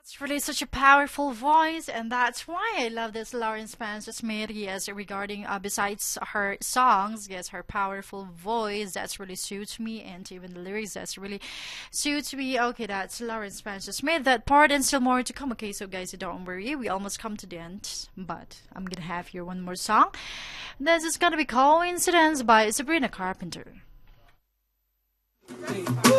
It's really such a powerful voice, and that's why I love this Lauren Spencer Smith. Yes, regarding besides her songs, yes, her powerful voice that's really suits me, and even the lyrics that's really suits me. Okay, that's Lauren Spencer Smith. That part and still more to come. Okay, so guys, don't worry, we almost come to the end, but I'm gonna have here one more song. This is gonna be "Coincidence" by Sabrina Carpenter.